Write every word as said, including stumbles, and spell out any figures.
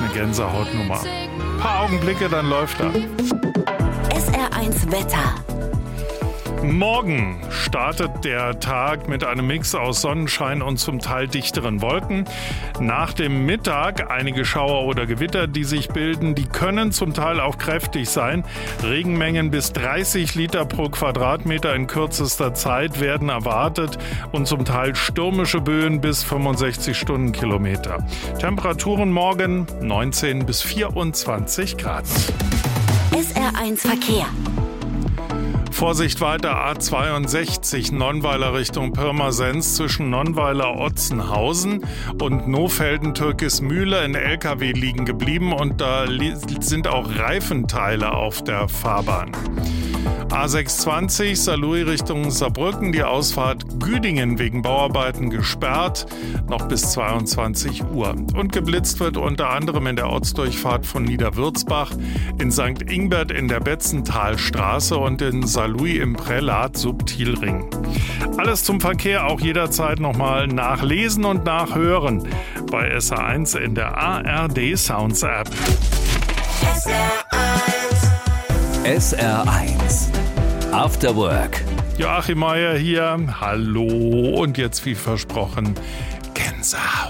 eine Gänsehautnummer. Ein paar Augenblicke, dann läuft er. S R eins Wetter. Morgen startet der Tag mit einem Mix aus Sonnenschein und zum Teil dichteren Wolken. Nach dem Mittag einige Schauer oder Gewitter, die sich bilden. Die können zum Teil auch kräftig sein. Regenmengen bis dreißig Liter pro Quadratmeter in kürzester Zeit werden erwartet und zum Teil stürmische Böen bis fünfundsechzig Stundenkilometer. Temperaturen morgen neunzehn bis vierundzwanzig Grad. S R eins Verkehr. Vorsicht weiter A zweiundsechzig Nonnweiler Richtung Pirmasens zwischen Nonnweiler-Otzenhausen und Nofelden-Türkismühle. Ein L K W liegen geblieben und da sind auch Reifenteile auf der Fahrbahn. A sechshundertzwanzig Saarlouis Richtung Saarbrücken, die Ausfahrt Güdingen wegen Bauarbeiten gesperrt, noch bis zweiundzwanzig Uhr. Und geblitzt wird unter anderem in der Ortsdurchfahrt von Niederwürzbach, in Sankt Ingbert in der Betzentalstraße und in Saarlouis im Prälat Subtilring. Alles zum Verkehr auch jederzeit nochmal nachlesen und nachhören bei S R eins in der A R D Sounds App. S R eins. S R eins After Work. Joachim Meier hier. Hallo und jetzt wie versprochen Gänsehaut.